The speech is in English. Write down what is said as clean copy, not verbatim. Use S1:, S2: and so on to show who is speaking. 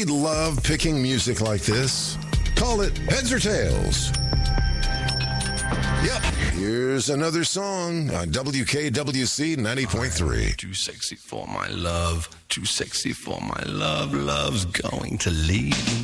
S1: we love picking music like this? Call it Heads or Tails. Yep, here's another song on WKWC 90.3.
S2: Too sexy for my love, too sexy for my love, love's going to leave